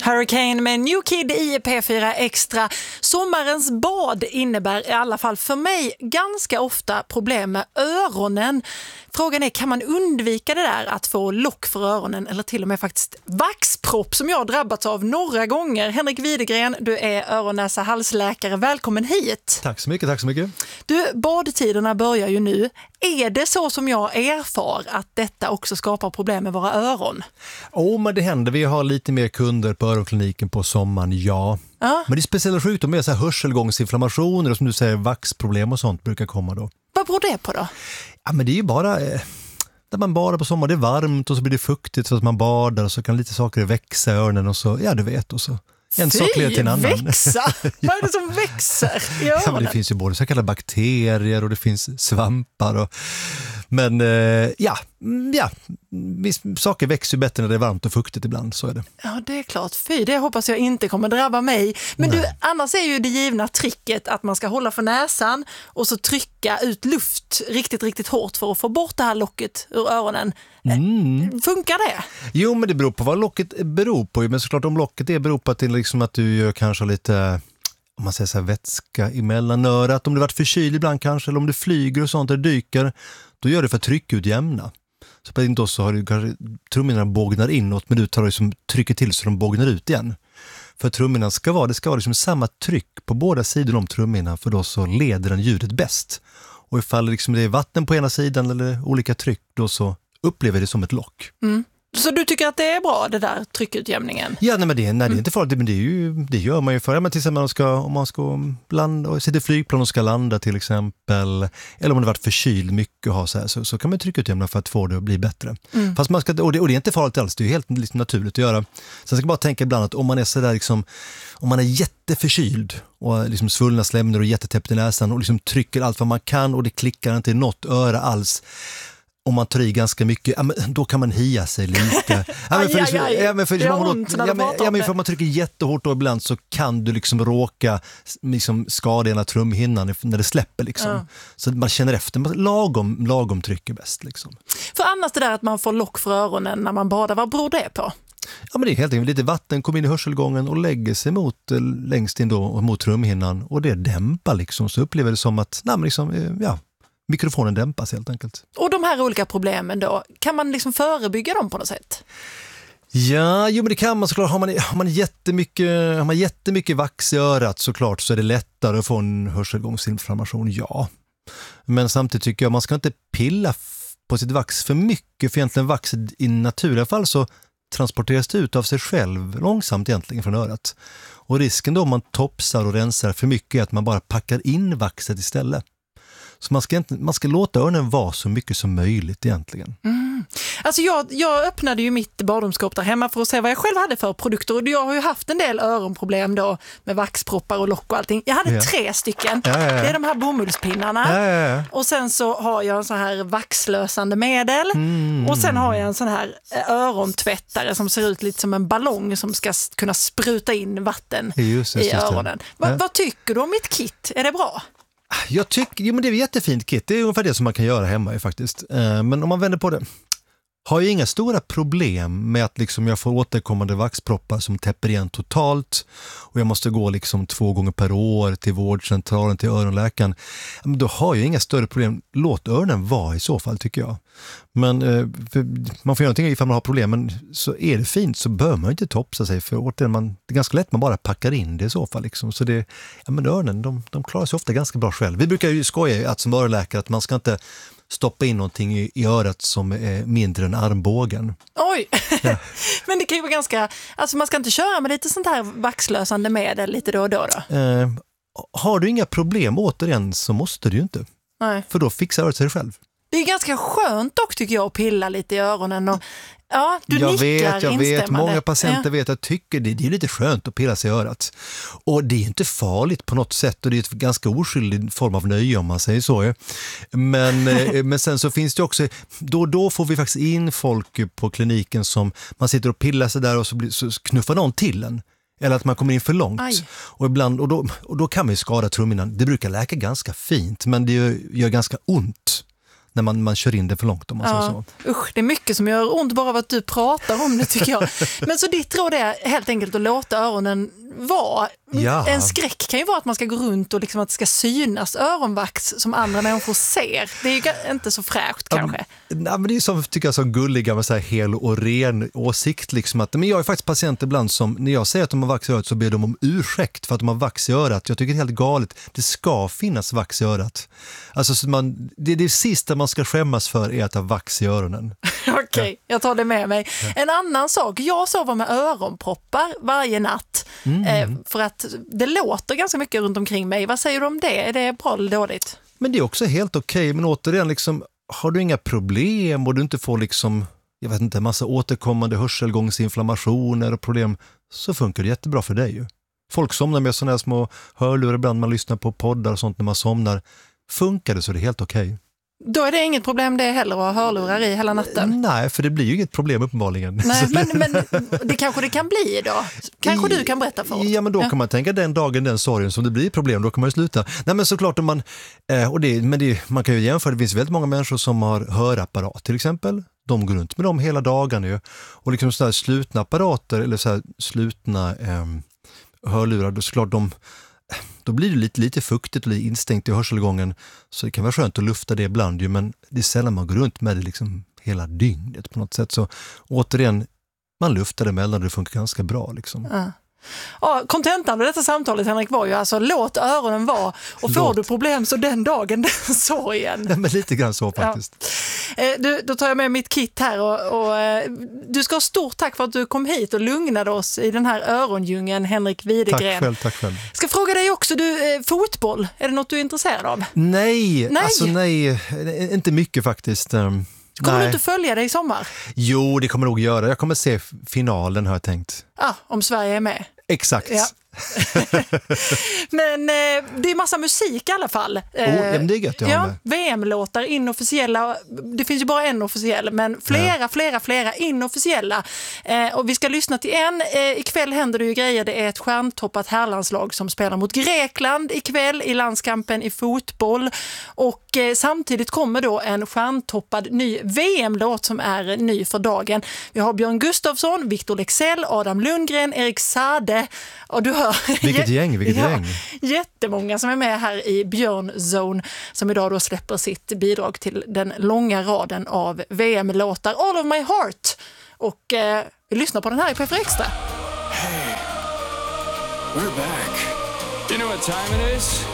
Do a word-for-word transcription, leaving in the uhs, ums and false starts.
Hurricane med New Kid i P fyra Extra. Sommarens bad innebär i alla fall för mig ganska ofta problem med öronen. Frågan är, kan man undvika det där att få lock för öronen eller till och med faktiskt vaxpropp som jag har drabbats av några gånger? Henrik Widegren, du är öron-, näsa-, halsläkare. Välkommen hit. Tack så mycket, tack så mycket. Du, badtiderna börjar ju nu. Är det så som jag erfar att detta också skapar problem med våra öron? Åh, oh, men det händer. Vi har lite mer kunder på öronkliniken på sommaren, ja. ja. Men det är speciella sjukdomar, så här hörselgångsinflammationer och som du säger, vaxproblem och sånt brukar komma då. Vad beror det på då? Ja, men det är ju bara... Eh, när man badar på sommaren, det är varmt och så blir det fuktigt så att man badar och så kan lite saker växa i öronen och så, ja du vet, och så... En Fy, sak leder till en annan. växa? Vad är det som växer i öronen? Ja, men det finns ju både så kallade bakterier och det finns svampar. Och, men eh, ja, ja, saker växer ju bättre när det är varmt och fuktigt ibland, så är det. Ja, det är klart. Fy, det hoppas jag inte kommer drabba mig. Men Nej. du, annars är ju det givna tricket att man ska hålla för näsan och så trycka ut luft riktigt, riktigt hårt för att få bort det här locket ur öronen. Mm. Funkar det? Jo, men det beror på vad locket beror på. Men såklart om locket är beror på att, det är liksom att du gör kanske lite, om man säger så här, vätska emellan örat. Om du varit förkyld ibland kanske, eller om du flyger och sånt eller dyker, då gör det för att tryckutjämna. Så på inte så har du kanske trumhinnorna bågnar inåt, men du tar det som trycker till så de bågnar ut igen. För trumhinnan ska vara, det ska vara liksom samma tryck på båda sidor om trumhinnan, för då så leder den ljudet bäst. Och ifall liksom det är vatten på ena sidan eller olika tryck, då så upplever det som ett lock. Mm. Så du tycker att det är bra, det där tryckutjämningen? Ja, nej, men det, nej, det är inte farligt, men det, är ju, det gör man ju för. Ja, men till exempel om man ska, om man ska landa, och sitter flygplan och ska landa till exempel, eller om det varit förkyld mycket och ha så här, så, så kan man tryckutjämna för att få det att bli bättre. Mm. Fast man ska, och, det, och det är inte farligt alls, det är helt liksom naturligt att göra. Sen ska jag bara tänka ibland att om man är så där liksom, om man är jätteförkyld och liksom svullna slemnor och jättetäppt i näsan och liksom trycker allt vad man kan och det klickar inte i något öra alls, om man tar i ganska mycket, ja, men då kan man hia sig lite. Ja, men för, aj, aj, aj. Ja, men för, det har ont när ja, men, ja, men för om man trycker jättehårt då ibland så kan du liksom råka liksom skada ena trumhinnan när det släpper liksom. Ja. Så man känner efter, lagom, lagom tryck är bäst liksom. För annars det där att man får lock för öronen när man badar, vad beror det på? Ja, men det är helt enkelt lite vatten kommer in i hörselgången och lägger sig mot, längst in då, mot trumhinnan och det dämpar liksom, så upplever det som att, nej, men liksom, ja, mikrofonen dämpas helt enkelt. Och de här olika problemen då, kan man liksom förebygga dem på något sätt? Ja, jo men det kan man såklart. Har man, har man, jättemycket, har man jättemycket vax i örat såklart så är det lättare att få en hörselgångsinflammation, ja. Men samtidigt tycker jag man ska inte pilla på sitt vax för mycket, för egentligen vax i naturliga fall så transporteras det ut av sig själv långsamt egentligen från örat. Och risken då om man topsar och rensar för mycket är att man bara packar in vaxet istället. Så man ska, inte, man ska låta öronen vara så mycket som möjligt egentligen. Mm. Alltså jag, jag öppnade ju mitt badrumsskåp där hemma för att se vad jag själv hade för produkter. Och jag har ju haft en del öronproblem då med vaxproppar och lock och allting. Jag hade ja. tre stycken. Ja, ja, ja. Det är de här bomullspinnarna. Ja, ja, ja. Och sen så har jag en sån här vaxlösande medel. Mm. Och sen har jag en sån här örontvättare som ser ut lite som en ballong som ska kunna spruta in vatten just, just, i öronen. Va, ja. Vad tycker du om mitt kit? Är det bra? Jag tycker, jo men det är ett jättefint kit. Det är ungefär det som man kan göra hemma ju faktiskt. Men om man vänder på det, har jag inga stora problem med att liksom jag får återkommande vaxproppar som täpper igen totalt och jag måste gå liksom två gånger per år till vårdcentralen, till öronläkaren, då har jag inga större problem. Låt öronen vara i så fall tycker jag. Men man får göra någonting ifall man har problem, men så är det fint så bör man inte topsa sig för återigen, man, det är ganska lätt man bara packar in det i så fall liksom. Så det, ja men öronen, de, de klarar sig ofta ganska bra själv. Vi brukar ju skoja att som öronläkare att man ska inte stoppa in någonting i, i örat som är mindre än armbågen. Oj, ja. Men det kan ju vara ganska, alltså man ska inte köra med lite sånt här vaxlösande medel lite då och då då? Eh, har du inga problem återigen så måste du ju inte. Nej. För då fixar örat sig själv. Det är ganska skönt dock tycker jag att pilla lite i öronen och ja, du jag nickar vet, jag vet, många patienter ja. vet att tycker det, det är lite skönt att pilla sig i örat. Och det är inte farligt på något sätt och det är ett ganska oskyldig form av nöje om man säger så. Men, men sen så finns det också, då och då får vi faktiskt in folk på kliniken som man sitter och pillar sig där och så, blir, så knuffar någon till en. Eller att man kommer in för långt. Och, ibland, och, då, och då kan man ju skada trumhinnan. Det brukar läka ganska fint men det gör, gör ganska ont när man, man kör in det för långt om man ja. säger så. Usch, det är mycket som gör ont bara av att du pratar om det tycker jag. Men så ditt råd är helt enkelt att låta öronen vara. Ja. En skräck kan ju vara att man ska gå runt och liksom att det ska synas öronvax som andra människor ser. Det är ju inte så fräscht kanske. Um, nej, men det är som, tycker jag, så gulliga med så här hel och ren åsikt. Liksom att, men jag är faktiskt patient ibland som, när jag säger att de har vax i örat så ber de om ursäkt för att de har vax i örat. Jag tycker det är helt galet. Det ska finnas vax i örat. Alltså, så man, det är det sista man ska skämmas för är att ha vax i öronen. Okej, okay, jag tar det med mig. Ja. En annan sak, jag sover med öronproppar varje natt. Mm. Eh, för att det låter ganska mycket runt omkring mig. Vad säger du om det? Är det bra eller dåligt? Men det är också helt okej. Okay. Men återigen, liksom, har du inga problem och du inte får liksom, jag vet inte, en massa återkommande hörselgångsinflammationer och problem, så funkar det jättebra för dig ju. Folk somnar med sådana här små hörlurar ibland, man lyssnar på poddar och sånt när man somnar. Funkar det så är det helt okej. Okay. Då är det inget problem det heller att ha hörlurar i hela natten? Nej, för det blir ju inget problem uppenbarligen. Nej, men, men det kanske det kan bli då? Kanske I, du kan berätta för oss? Ja, men då ja. kan man tänka den dagen, den sorgen som det blir problem, då kan man ju sluta. Nej, men såklart om man, eh, och det, men det, man kan ju jämföra, det finns väldigt många människor som har hörapparat till exempel. De går runt med dem hela dagen ju. Och liksom sådär slutna apparater eller så här slutna eh, hörlurar, då såklart de... Då blir det lite, lite fuktigt och lite instängt i hörselgången. Så det kan vara skönt att lufta det ibland ju, men det är sällan man går runt med det liksom hela dygnet på något sätt. Så återigen, man luftar det mellan och det funkar ganska bra. Liksom. Ja. Ja, kontentan med detta samtalet, Henrik, var ju alltså låt öronen vara och får låt. du problem så den dagen den sorgen. Ja, men lite grann så faktiskt. Ja. Du, då tar jag med mitt kit här och, och du ska ha stort tack för att du kom hit och lugnade oss i den här örondjungeln, Henrik Widegren. Tack själv, tack själv. Ska fråga dig också, du, fotboll, är det något du är intresserad av? Nej, nej. alltså nej, inte mycket faktiskt. Kommer nej. du inte följa dig i sommar? Jo, det kommer jag nog göra. Jag kommer se finalen har jag tänkt. Ja, ah, om Sverige är med. Exakt. Ja. Men eh, det är massa musik i alla fall. Oh, ja, det är gött jag ja, V M-låtar, inofficiella. Det finns ju bara en officiell, men flera, ja. flera, flera inofficiella. Eh, och vi ska lyssna till en. Eh, ikväll händer det ju grejer. Det är ett stjärntoppat herrlandslag som spelar mot Grekland ikväll i landskampen i fotboll. Och eh, samtidigt kommer då en stjärntoppad ny V M-låt som är ny för dagen. Vi har Björn Gustafsson, Victor Leksell, Adam Lundgren, Erik Sade. Och du hör vilket gäng, vilket ja, gäng. Jättemånga som är med här i Björn Zone som idag då släpper sitt bidrag till den långa raden av V M-låtar All of My Heart. Och eh, vi lyssnar på den här i P F Extra. Hey, we're back. You know what time it is?